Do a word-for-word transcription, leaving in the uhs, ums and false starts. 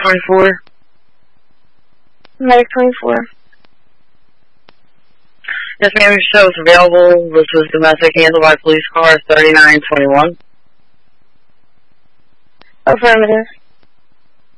twenty-four. Medic twenty-four. Yes, ma'am, your show is available. This was domestic handled by police car thirty-nine twenty-one. Affirmative.